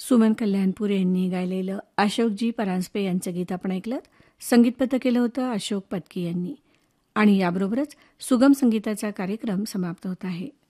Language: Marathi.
सुमन कल्याणपूर यांनी गायलेलं अशोकजी परांजपे यांचं गीत आपण ऐकलं. संगीतबद्ध केलं होतं अशोक पत्की यांनी. आणि याबरोबरच सुगम संगीताचा कार्यक्रम समाप्त होत आहे.